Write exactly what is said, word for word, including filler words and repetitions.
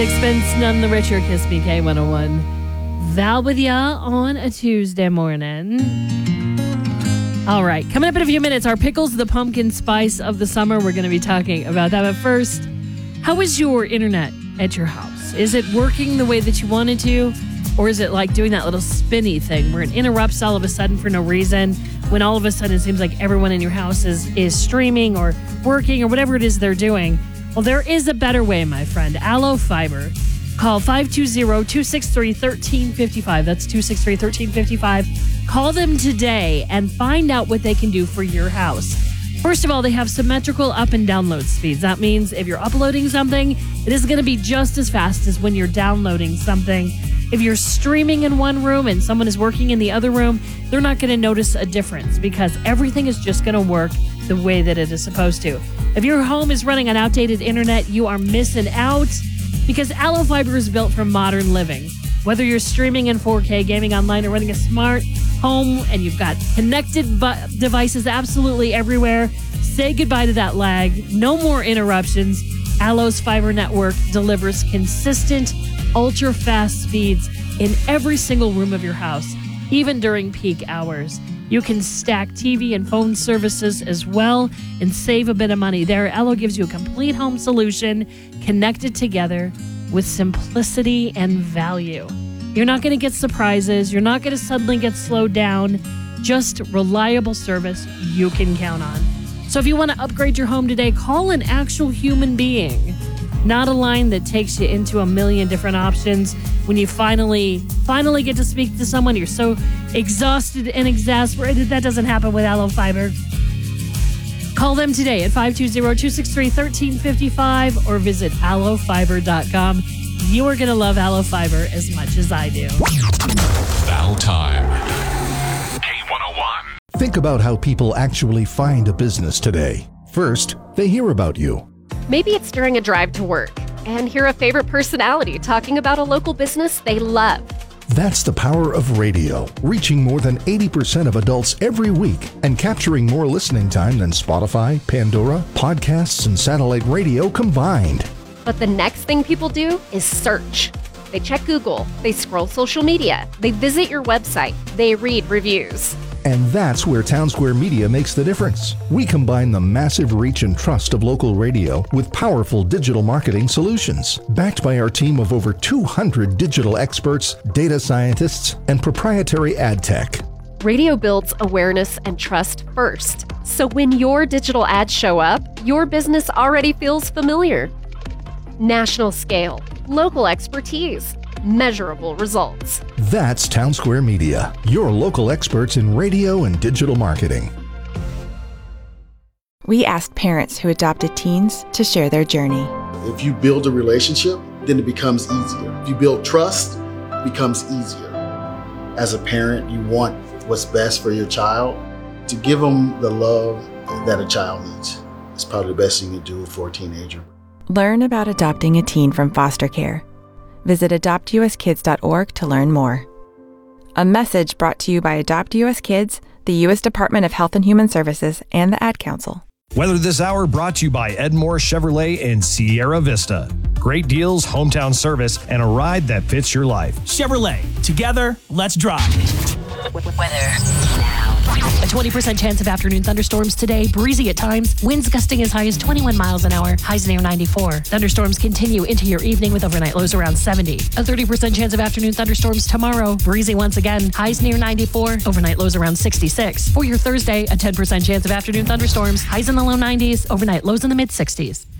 Sixpence None the Richer, Kiss Me K one oh one. Val with ya on a Tuesday morning. All right, coming up in a few minutes, our pickles, the pumpkin spice of the summer. We're going to be talking about that. But first, how is your internet at your house? Is it working the way that you wanted to? Or is it like doing that little spinny thing where it interrupts all of a sudden for no reason, when all of a sudden it seems like everyone in your house is, is streaming or working or whatever it is they're doing? Well, there is a better way, my friend. Allo Fiber. Call five two zero, two six three, one three five five. That's two six three, one three five five. Call them today and find out what they can do for your house. First of all, they have symmetrical up and download speeds. That means if you're uploading something, it is going to be just as fast as when you're downloading something. If you're streaming in one room and someone is working in the other room, they're not going to notice a difference because everything is just going to work the way that it is supposed to. If your home is running on outdated internet, you are missing out because Allo Fiber is built for modern living. Whether you're streaming in four K, gaming online, or running a smart home and you've got connected bu- devices absolutely everywhere, say goodbye to that lag. No more interruptions. Allo's fiber network delivers consistent, ultra-fast speeds in every single room of your house, even during peak hours. You can stack T V and phone services as well and save a bit of money there. Allo gives you a complete home solution connected together with simplicity and value. You're not going to get surprises. You're not going to suddenly get slowed down. Just reliable service you can count on. So if you want to upgrade your home today, call an actual human being, not a line that takes you into a million different options. When you finally, finally get to speak to someone, you're so exhausted and exasperated. That doesn't happen with Allo Fiber. Call them today at five two zero, two six three, one three five five or visit allo fiber dot com. You are going to love Allo Fiber as much as I do. Val time. K one oh one. Think about how people actually find a business today. First, they hear about you. Maybe it's during a drive to work and hear a favorite personality talking about a local business they love. That's the power of radio, reaching more than eighty percent of adults every week and capturing more listening time than Spotify, Pandora, podcasts, and satellite radio combined. But the next thing people do is search. They check Google, they scroll social media, they visit your website, they read reviews. And that's where Townsquare Media makes the difference. We combine the massive reach and trust of local radio with powerful digital marketing solutions, backed by our team of over two hundred digital experts, data scientists, and proprietary ad tech. Radio builds awareness and trust first. So when your digital ads show up, your business already feels familiar. National scale, local expertise, measurable results. That's Townsquare Media, your local experts in radio and digital marketing. We asked parents who adopted teens to share their journey. If you build a relationship, then it becomes easier. If you build trust, it becomes easier. As a parent, you want what's best for your child. To give them the love that a child needs is probably the best thing you can do for a teenager. Learn about adopting a teen from foster care. Visit adopt u s kids dot org to learn more. A message brought to you by Adopt U S Kids, the U S Department of Health and Human Services, and the Ad Council. Weather this hour brought to you by Edmore Chevrolet in Sierra Vista. Great deals, hometown service, and a ride that fits your life. Chevrolet. Together, let's drive. Weather now. A twenty percent chance of afternoon thunderstorms today. Breezy at times. Winds gusting as high as twenty-one miles an hour. Highs near ninety-four. Thunderstorms continue into your evening with overnight lows around seventy. A thirty percent chance of afternoon thunderstorms tomorrow. Breezy once again. Highs near ninety-four. Overnight lows around sixty-six. For your Thursday, a ten percent chance of afternoon thunderstorms. Highs in the low nineties. Overnight lows in the mid sixties.